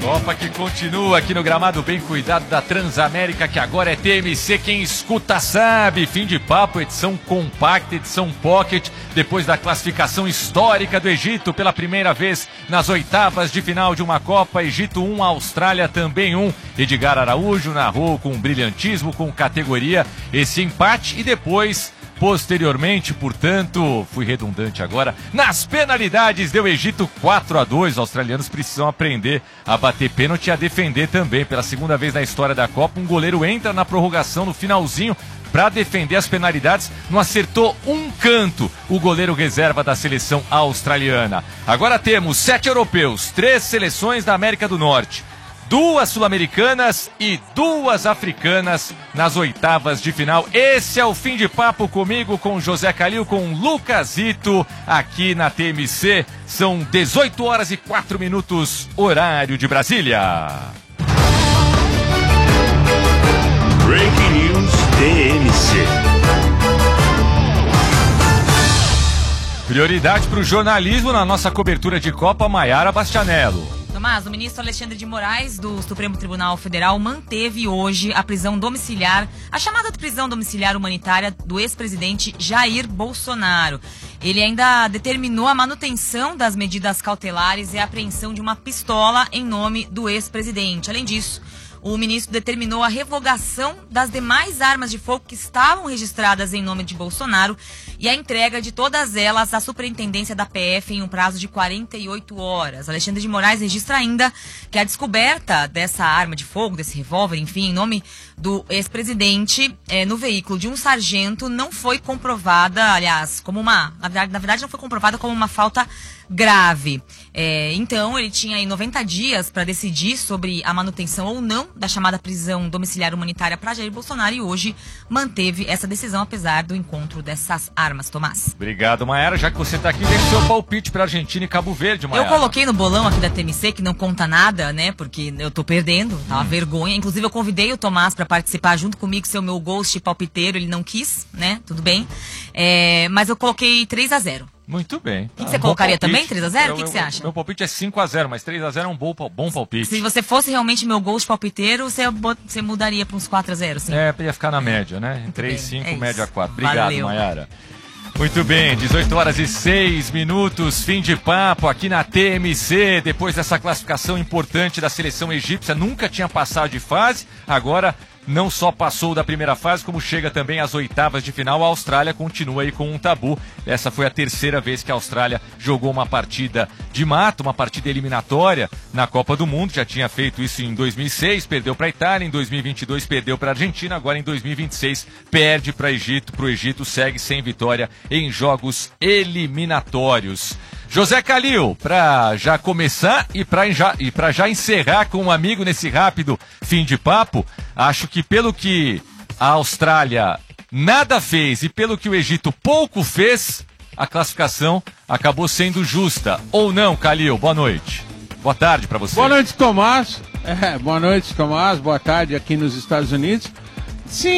Copa que continua aqui no gramado bem cuidado da Transamérica, que agora é TMC, quem escuta sabe. Fim de papo, edição compacta, edição pocket, depois da classificação histórica do Egito pela primeira vez nas oitavas de final de uma Copa. Egito 1, Austrália também 1. Edgar Araújo narrou com brilhantismo, com categoria, esse empate e depois... Posteriormente, portanto, fui redundante agora, nas penalidades deu Egito 4-2. Os australianos precisam aprender a bater pênalti e a defender também. Pela segunda vez na história da Copa, um goleiro entra na prorrogação no finalzinho para defender as penalidades, não acertou um canto o goleiro reserva da seleção australiana. Agora temos 7 europeus, 3 seleções da América do Norte, 2 sul-americanas e 2 africanas nas oitavas de final. Esse é o Fim de Papo comigo, com José Calil, com Lucasito, aqui na TMC. São 18 horas e 4 minutos, horário de Brasília. Breaking News TMC. Prioridade para o jornalismo na nossa cobertura de Copa, Maiara Bastianello. Tomás, o ministro Alexandre de Moraes, do Supremo Tribunal Federal, manteve hoje a prisão domiciliar, a chamada de prisão domiciliar humanitária do ex-presidente Jair Bolsonaro. Ele ainda determinou a manutenção das medidas cautelares e a apreensão de uma pistola em nome do ex-presidente. Além disso, o ministro determinou a revogação das demais armas de fogo que estavam registradas em nome de Bolsonaro e a entrega de todas elas à superintendência da PF em um prazo de 48 horas. Alexandre de Moraes registra ainda que a descoberta dessa arma de fogo, desse revólver, enfim, em nome do ex-presidente, no veículo de um sargento, não foi comprovada, aliás, como uma... Na verdade, não foi comprovada como uma falta grave. Então, ele tinha aí 90 dias para decidir sobre a manutenção ou não da chamada prisão domiciliar humanitária para Jair Bolsonaro e hoje manteve essa decisão, apesar do encontro dessas armas. Tomás. Obrigado, Maiara. Já que você está aqui, deixa o seu palpite para Argentina e Cabo Verde, Maiara. Eu coloquei no bolão aqui da TMC, que não conta nada, né, porque eu tô perdendo, tá uma vergonha. Inclusive, eu convidei o Tomás para participar junto comigo, ser o meu ghost palpiteiro, ele não quis, né, tudo bem. Mas eu coloquei 3-0. Muito bem. O que você colocaria também? 3-0? O que você acha? Meu palpite é 5-0, mas 3-0 é um bom palpite. Se você fosse realmente meu ghost palpiteiro, você mudaria para uns 4-0, sim? Ia ficar na média, né? Em 3-5, média 4. Obrigado, Valeu. Maiara. Muito bem, 18 horas e 6 minutos, fim de papo aqui na TMC, depois dessa classificação importante da seleção egípcia, nunca tinha passado de fase, agora não só passou da primeira fase, como chega também às oitavas de final. A Austrália continua aí com um tabu. Essa foi a terceira vez que a Austrália jogou uma partida de mata, uma partida eliminatória na Copa do Mundo. Já tinha feito isso em 2006, perdeu para a Itália, em 2022 perdeu para a Argentina, agora em 2026 perde para o Egito, segue sem vitória em jogos eliminatórios. José Calil, para já começar e para já encerrar com um amigo nesse rápido fim de papo, acho que pelo que a Austrália nada fez e pelo que o Egito pouco fez, a classificação acabou sendo justa. Ou não, Calil? Boa noite. Boa tarde para você. Boa noite, Tomás. Boa noite, Tomás. Boa tarde aqui nos Estados Unidos. Sim.